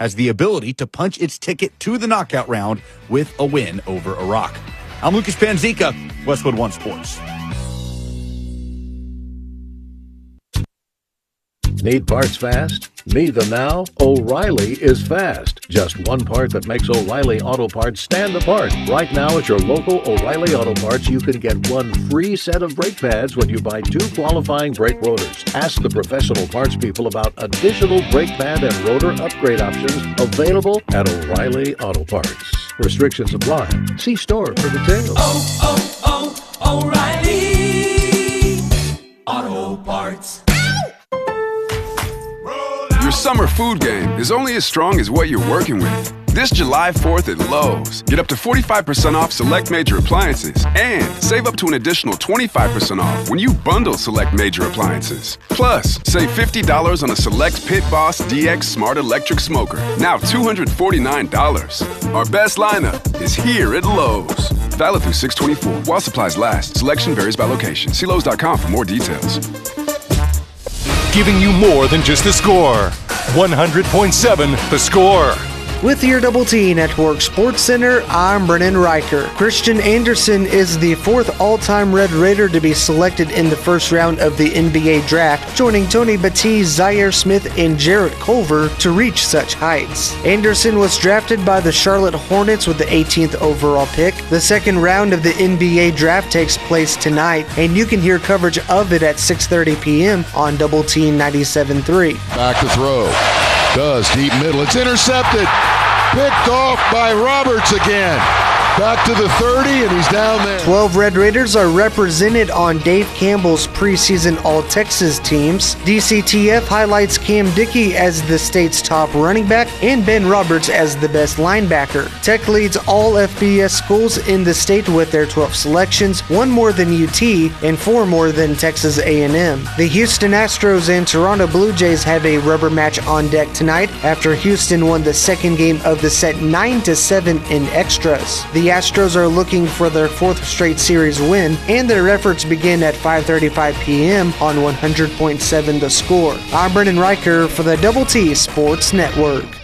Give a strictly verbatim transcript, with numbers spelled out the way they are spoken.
has the ability to punch its ticket to the knockout round with a win over Iraq. I'm Lucas Panzica, Westwood One Sports. Need parts fast? Need them now? O'Reilly is fast. Just one part that makes O'Reilly Auto Parts stand apart. Right now at your local O'Reilly Auto Parts, you can get one free set of brake pads when you buy two qualifying brake rotors. Ask the professional parts people about additional brake pad and rotor upgrade options available at O'Reilly Auto Parts. Restrictions apply. See store for details. Oh, oh, oh, O'Reilly Auto Parts. Your summer food game is only as strong as what you're working with. This July fourth at Lowe's, get up to forty-five percent off select major appliances and save up to an additional twenty-five percent off when you bundle select major appliances. Plus, save fifty dollars on a select Pit Boss D X Smart Electric Smoker, now two hundred forty-nine dollars. Our best lineup is here at Lowe's. Valid through six twenty-four. While supplies last, selection varies by location. See Lowe's dot com for more details. Giving you more than just the score. one hundred point seven The Score. With your Double T Network Sports Center, I'm Brennan Riker. Christian Anderson is the fourth all-time Red Raider to be selected in the first round of the N B A Draft, joining Tony Batiste, Zaire Smith, and Jarrett Culver to reach such heights. Anderson was drafted by the Charlotte Hornets with the eighteenth overall pick. The second round of the N B A Draft takes place tonight, and you can hear coverage of it at six thirty p.m. on Double T ninety-seven point three. Back to throw. Does deep middle. It's intercepted. Picked off by Roberts again. Back to the thirty, and he's down there. twelve Red Raiders are represented on Dave Campbell's preseason All-Texas teams. D C T F highlights Cam Dickey as the state's top running back and Ben Roberts as the best linebacker. Tech leads all F B S schools in the state with their twelve selections, one more than U T and four more than Texas A and M. The Houston Astros and Toronto Blue Jays have a rubber match on deck tonight after Houston won the second game of the set nine to seven in extras. The Astros are looking for their fourth straight series win, and their efforts begin at five thirty-five p.m. on one hundred point seven The Score. I'm Brennan Riker for the Double T Sports Network.